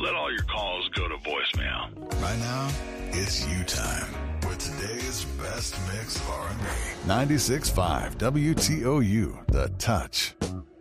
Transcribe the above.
let all your calls go to voicemail. Right now, it's you time with today's best mix of R&B. 96.5 WTOU, The Touch.